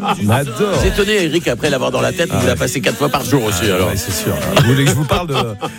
On adore. J'ai étonné Eric après l'avoir dans la tête, il l'a passé 4 fois par jour aussi. Alors. Ouais, c'est sûr. Vous voulez que je vous parle de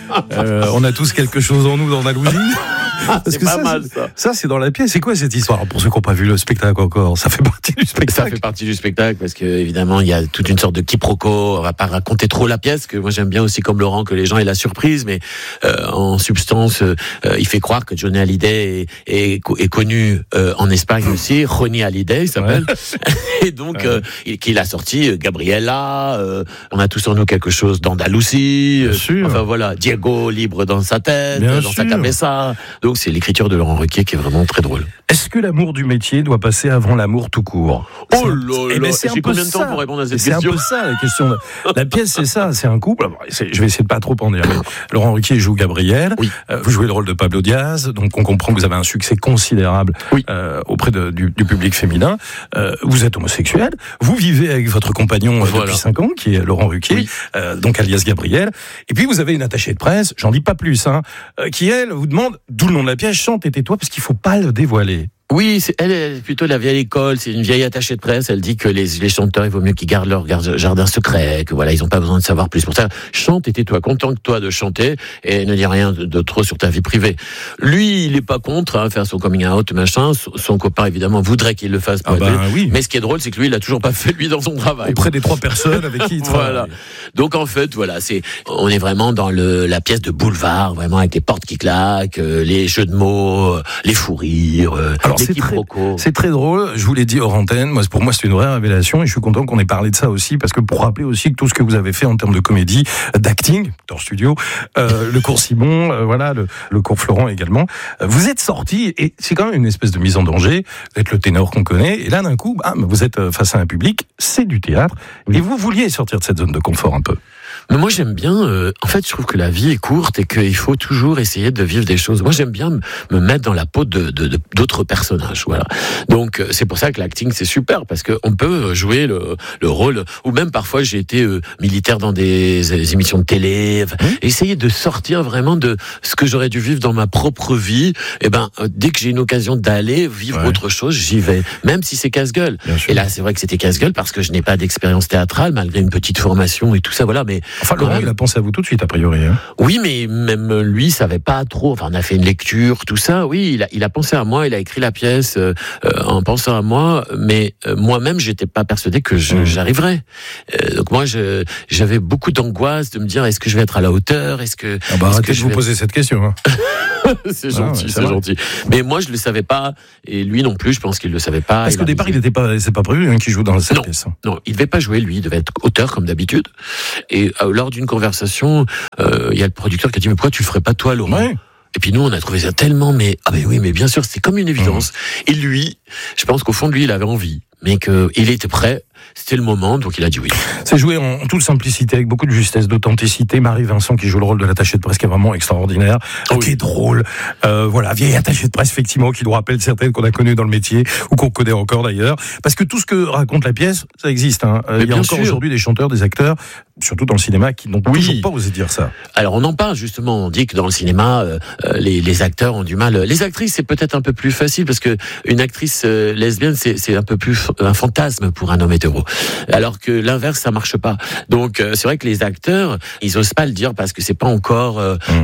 on a tous quelque chose en nous d'Andalousie. C'est pas mal ça. Ça, c'est dans la pièce. C'est quoi cette histoire? Pour ceux qui n'ont pas vu le spectacle encore, ça fait partie du spectacle. Ça fait partie du spectacle parce que évidemment il y a toute une sorte de quiproquo. On va pas raconter trop la pièce, que moi j'aime bien aussi comme Laurent que les gens aient la surprise, mais en substance, il fait croire que Johnny Hallyday est connu en Espagne aussi. Johnny Hallyday il s'appelle. Ouais. Et donc qu'il a sorti Gabriella. On a tous en nous quelque chose d'Andalousie. Enfin voilà, Diego libre dans sa tête, bien dans sa cabeza. Donc c'est l'écriture de Laurent Ruquier qui est vraiment très drôle. Est-ce que l'amour du métier doit passer avant l'amour tout court? Oh là là, j'ai combien de temps pour répondre à cette question? C'est un peu ça la question. La pièce, c'est ça, c'est un couple. Je vais essayer de pas trop en dire. Mais Laurent Ruquier joue Gabriel. Oui. Vous jouez le rôle de Pablo Diaz, donc on comprend que vous avez un succès considérable auprès du public féminin. Vous êtes homosexuel. Vous vivez avec votre compagnon depuis 5 ans, qui est Laurent Ruquier, donc alias Gabriel. Et puis vous avez une attachée de presse, j'en dis pas plus, qui elle vous demande, d'où le nom de la pièce, chante et tais-toi, parce qu'il faut pas le dévoiler. Oui, elle est plutôt la vieille école, c'est une vieille attachée de presse, elle dit que les chanteurs, il vaut mieux qu'ils gardent leur jardin secret, que voilà, ils ont pas besoin de savoir plus. Pour ça, chante et tais-toi, contente-toi de chanter et ne dis rien de trop sur ta vie privée. Lui, il est pas contre faire son coming out, machin, son copain évidemment voudrait qu'il le fasse pour lui. Mais ce qui est drôle, c'est que lui, il a toujours pas fait lui dans son travail. Auprès des 3 personnes avec qui il travaille. Voilà. Donc en fait, voilà, on est vraiment dans la pièce de boulevard, vraiment avec les portes qui claquent, les jeux de mots, les fous rires. Alors c'est très drôle, je vous l'ai dit hors antenne, pour moi c'est une vraie révélation et je suis content qu'on ait parlé de ça aussi, parce que pour rappeler aussi que tout ce que vous avez fait en termes de comédie, d'acting, dans studio, le cours Simon, le cours Florent également, vous êtes sorti et c'est quand même une espèce de mise en danger, vous êtes le ténor qu'on connaît et là d'un coup, vous êtes face à un public, c'est du théâtre et vous vouliez sortir de cette zone de confort un peu. Mais moi j'aime bien, en fait je trouve que la vie est courte et qu'il faut toujours essayer de vivre des choses. Moi j'aime bien me mettre dans la peau d'autres personnages, voilà. Donc c'est pour ça que l'acting c'est super, parce que on peut jouer le rôle, ou même parfois j'ai été militaire dans des émissions de télé, essayer de sortir vraiment de ce que j'aurais dû vivre dans ma propre vie. Et dès que j'ai une occasion d'aller vivre autre chose, j'y vais, même si c'est casse-gueule. Et là c'est vrai que c'était casse-gueule parce que je n'ai pas d'expérience théâtrale malgré une petite formation et tout ça, voilà. Mais enfin, Laurent, il a pensé à vous tout de suite, a priori. Oui, mais même lui, il savait pas trop. Enfin, on a fait une lecture, tout ça. Oui, il a pensé à moi, il a écrit la pièce en pensant à moi. Mais moi-même, j'étais pas persuadé que j'arriverais. Donc moi, j'avais beaucoup d'angoisse de me dire, est-ce que je vais être à la hauteur? Arrêtez de vous poser cette question. C'est gentil, c'est gentil. Mais moi, je le savais pas, et lui non plus. Je pense qu'il le savait pas. Parce qu'au départ, c'est pas prévu qu'il joue dans cette pièce. Non, il devait pas jouer. Lui, il devait être auteur comme d'habitude. Et lors d'une conversation, il y a le producteur qui a dit, mais pourquoi tu le ferais pas toi, Laurent? Et puis nous, on a trouvé ça tellement, mais bien sûr, c'était comme une évidence. Et lui, je pense qu'au fond de lui, il avait envie, mais qu'il était prêt. C'était le moment, donc il a dit oui. C'est joué en toute simplicité, avec beaucoup de justesse, d'authenticité. Marie Vincent qui joue le rôle de l'attachée de presse, qui est vraiment extraordinaire, qui est drôle. Vieille attachée de presse, effectivement, qui nous rappelle certaines qu'on a connues dans le métier, ou qu'on connaît encore d'ailleurs. Parce que tout ce que raconte la pièce, ça existe. Il y a encore aujourd'hui des chanteurs, des acteurs, surtout dans le cinéma, qui n'ont toujours pas osé dire ça. Alors on en parle justement, on dit que dans le cinéma, les acteurs ont du mal. Les actrices, c'est peut-être un peu plus facile, parce que une actrice lesbienne, c'est un peu plus un fantasme pour un homme hétéro. Alors que l'inverse, ça marche pas. Donc c'est vrai que les acteurs, ils osent pas le dire parce que c'est pas encore.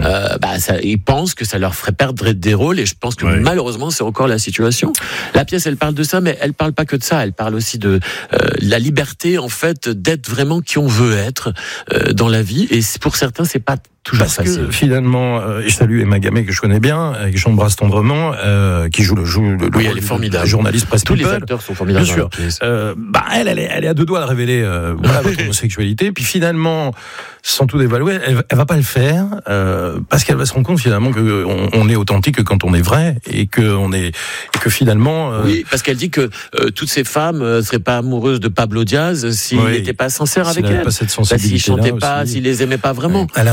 Ils pensent que ça leur ferait perdre des rôles, et je pense que malheureusement c'est encore la situation. La pièce, elle parle de ça, mais elle parle pas que de ça. Elle parle aussi de la liberté, en fait, d'être vraiment qui on veut être dans la vie. Et pour certains, c'est pas toujours facile. Parce que finalement, je salue Emma Gamay, que je connais bien, qui j'embrasse tendrement, qui joue le elle est formidable. Journaliste presse. Tous les acteurs sont formidables. Bien sûr. Elle est à 2 doigts de révéler votre homosexualité. Puis finalement, sans tout dévaluer, elle va pas le faire parce qu'elle va se rendre compte finalement que on est authentique quand on est vrai, et que finalement. Oui, parce qu'elle dit que toutes ces femmes seraient pas amoureuses de Pablo Diaz s'il n'était pas sincère avec elles. Pas cette sensibilité, s'il chantait pas, s'il les aimait pas vraiment. Elle est un peu amoureuse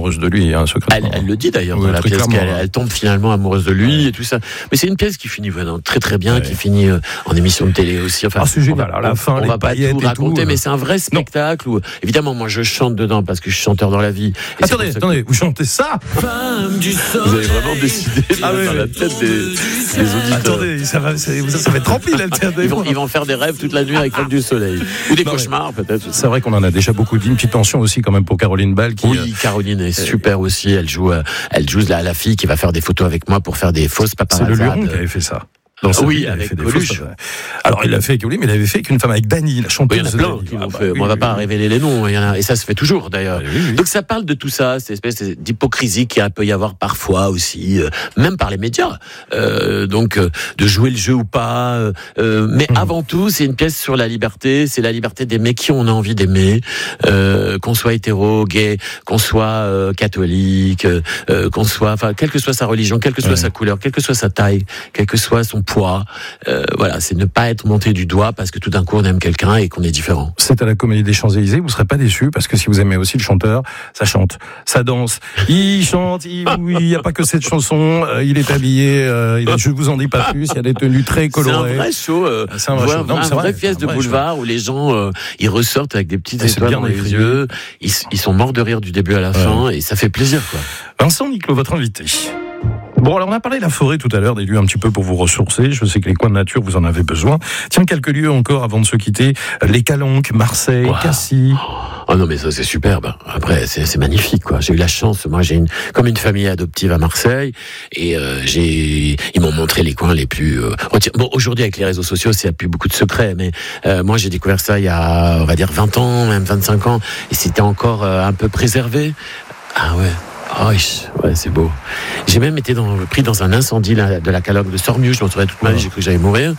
amoureuse de lui, hein, secrètement. Elle le dit d'ailleurs dans la pièce, qu'elle tombe finalement amoureuse de lui et tout ça. Mais c'est une pièce qui finit vraiment très très bien, qui finit en émission de télé aussi. Enfin, c'est génial. À la fin, on va pas tout raconter, mais c'est un vrai spectacle où, évidemment, moi je chante dedans parce que je suis chanteur dans la vie. Attendez, vous chantez ça? Vous avez vraiment décidé dans la tête des auditeurs. Attendez, ça va être rempli l'alternative. Ils vont faire des rêves toute la nuit avec Claude du Soleil. Ou des cauchemars peut-être. C'est vrai qu'on en a déjà beaucoup dit. Une petite pension aussi quand même pour Caroline Ball. Oui, Caroline est super aussi. Elle joue la fille qui va faire des photos avec moi pour faire des fausses paparazzades. C'est le Luron qui avait fait ça. Oui, avec Coluche. Alors, il l'a fait avec Coluche, mais il avait fait avec une femme, avec Dany, la chanteuse. Il y en a plein qui l'ont fait. On va pas révéler les noms, et ça se fait toujours, d'ailleurs. Oui. Donc, ça parle de tout ça, cette espèce d'hypocrisie qu'il peut y avoir parfois aussi, même par les médias. Donc, de jouer le jeu ou pas. Mais avant tout, c'est une pièce sur la liberté. C'est la liberté d'aimer qui on a envie d'aimer. Qu'on soit hétéro, gay, qu'on soit catholique, qu'on soit, enfin, quelle que soit sa religion, quelle que soit sa couleur, quelle que soit sa taille, quel que soit son poids, voilà, c'est ne pas être monté du doigt parce que tout d'un coup on aime quelqu'un et qu'on est différent. C'est à la Comédie des Champs-Élysées, vous serez pas déçus parce que si vous aimez aussi le chanteur, ça chante, ça danse, il chante, il y a pas que cette chanson, il est habillé, je vous en dis pas plus, il y a des tenues très colorées. C'est un vrai show, c'est un vrai show. Non, c'est une vraie pièce de boulevard où les gens ils ressortent avec des petites étoiles dans les yeux, ils sont morts de rire du début à la fin et ça fait plaisir quoi. Vincent Niclot, votre invité. Bon, alors on a parlé de la forêt tout à l'heure, des lieux un petit peu pour vous ressourcer. Je sais que les coins de nature, vous en avez besoin. Tiens, quelques lieux encore avant de se quitter. Les Calanques, Marseille, Cassis. Oh non, mais ça c'est superbe. Après, c'est magnifique, quoi. J'ai eu la chance. Moi, j'ai comme une famille adoptive à Marseille, et ils m'ont montré les coins les plus. Bon, aujourd'hui avec les réseaux sociaux, c'est plus beaucoup de secrets, mais moi j'ai découvert ça il y a, on va dire 20 ans, même 25 ans, et c'était encore un peu préservé. Ah ouais. Oh, ouais, c'est beau. J'ai même été pris dans un incendie de la Calanque de Sormiou. Je m'en souviens toute ma vie, j'ai cru que j'allais mourir.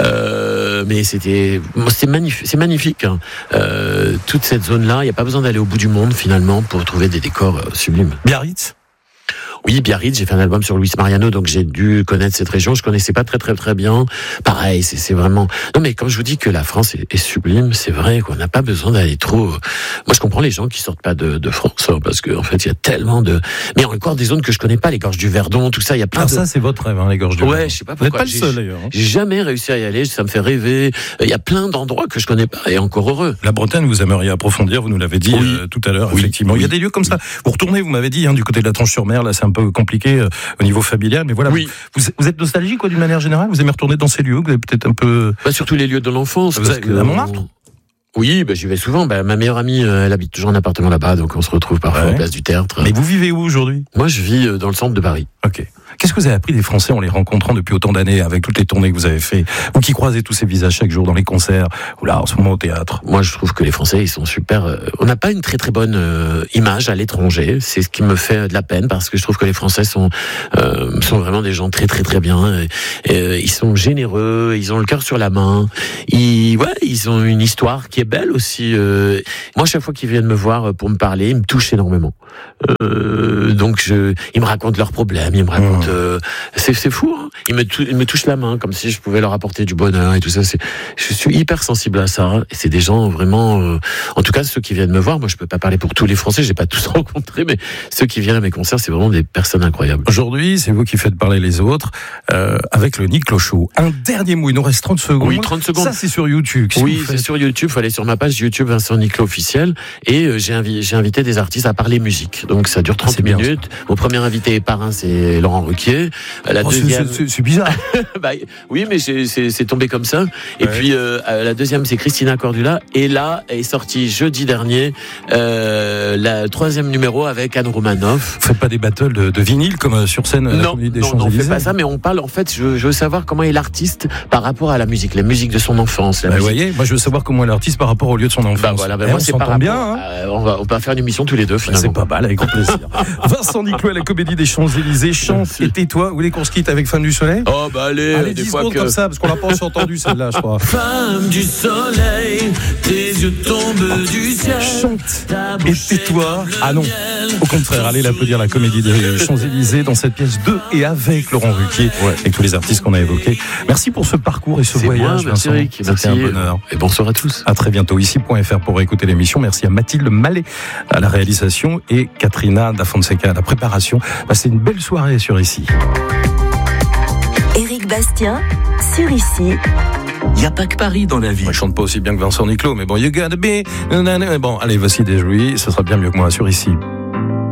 Mais c'est magnifique. C'est magnifique. Hein. Toute cette zone-là, il n'y a pas besoin d'aller au bout du monde finalement pour trouver des décors sublimes. Biarritz. Oui, Biarritz, j'ai fait un album sur Luis Mariano, donc j'ai dû connaître cette région. Je connaissais pas très très très bien. Pareil, c'est vraiment. Non, mais quand je vous dis que la France est sublime, c'est vrai qu'on n'a pas besoin d'aller trop. Moi, je comprends les gens qui sortent pas de France, parce que en fait, il y a tellement de. Mais il y a encore des zones que je connais pas, les gorges du Verdon, tout ça. Il y a plein de. Ça, c'est votre rêve, hein, les gorges du Verdon. Ouais, je sais pas pourquoi. Vous n'êtes pas le seul d'ailleurs. J'ai jamais réussi à y aller. Ça me fait rêver. Il y a plein d'endroits que je connais pas, et encore heureux. La Bretagne, vous aimeriez approfondir. Vous nous l'avez dit tout à l'heure. Effectivement, il y a des lieux comme ça. Vous retournez, vous m'avez dit, du côté de la Tranche-sur-Mer. Là, c'est un peu compliqué. Au niveau familial, mais voilà. Oui. Vous êtes nostalgique, quoi, d'une manière générale. Vous aimez retourner dans ces lieux. Vous avez peut-être un peu. Surtout les lieux de l'enfance. Vous avez à Montmartre. Oui, j'y vais souvent. Ma meilleure amie, elle habite toujours en appartement là-bas, donc on se retrouve parfois à la place du Tertre. Mais vous vivez où aujourd'hui ? Moi, je vis dans le centre de Paris. Ok. Qu'est-ce que vous avez appris des Français en les rencontrant depuis autant d'années, avec toutes les tournées que vous avez fait, vous qui croisez tous ces visages chaque jour dans les concerts ou là en ce moment au théâtre? Moi, je trouve que les Français, ils sont super. On n'a pas une très très bonne image à l'étranger. C'est ce qui me fait de la peine parce que je trouve que les Français sont vraiment des gens très très très bien. Ils sont généreux, ils ont le cœur sur la main. Ils ont une histoire qui est belle aussi. Moi, chaque fois qu'ils viennent me voir pour me parler, ils me touchent énormément. Donc, ils me racontent leurs problèmes, ils me racontent. C'est fou, hein. Ils me touchent la main comme si je pouvais leur apporter du bonheur et tout ça. Je suis hyper sensible à ça. Et c'est des gens vraiment. En tout cas, ceux qui viennent me voir, moi, je peux pas parler pour tous les Français, j'ai pas tous rencontré, mais ceux qui viennent à mes concerts, c'est vraiment des personnes incroyables. Aujourd'hui, c'est vous qui faites parler les autres avec le Niclot Show. Un dernier mot, il nous reste 30 secondes. Oui, 30 secondes. Ça, c'est sur YouTube. Oui, c'est sur YouTube. Faut aller sur ma page YouTube Vincent Niclot officiel. Et j'ai invité des artistes à parler musique. Donc ça dure 30 minutes. Mon premier invité et parrain, c'est Laurent Ruquier. La deuxième, c'est bizarre. Oui, mais c'est tombé comme ça. Et puis la deuxième, c'est Christina Cordula. Et là est sorti jeudi dernier la troisième numéro avec Anne Romanoff. Vous faites pas des battles de vinyle comme sur scène? Non, on fait pas ça. Mais on parle. En fait, je veux savoir comment est l'artiste par rapport à la musique de son enfance. Vous voyez, moi je veux savoir comment est l'artiste par rapport au lieu de son enfance. Moi c'est par rapport. Bien. On va faire une émission tous les deux finalement. C'est pas mal, avec grand plaisir. Vincent Niclot à la Comédie des Champs-Élysées, chante Et tais-toi, vous voulez qu'on se quitte avec Femme du Soleil? Oh, bah allez, 10 secondes comme ça, parce qu'on l'a pas entendu celle-là, je crois. Femme du soleil, tes yeux tombent du ciel. Chante et tais-toi. Ah non, au contraire, allez l'applaudir la Comédie des Champs-Élysées dans cette pièce de et avec Laurent Ruquier, et tous les artistes qu'on a évoqués. Merci pour ce parcours et ce voyage. Merci Eric, c'était un bonheur. Et bonsoir à tous. À très bientôt, ici.fr pour écouter l'émission. Merci à Mathilde Mallet à la réalisation et Katrina Da Fonseca à la préparation. Passez une belle soirée sur Ici. Éric Bastien, sur Ici. Il n'y a pas que Paris dans la vie. Moi, je chante pas aussi bien que Vincent Niclot, mais bon, you gotta be. Bon, allez, voici des jouets, ce sera bien mieux que moi sur Ici.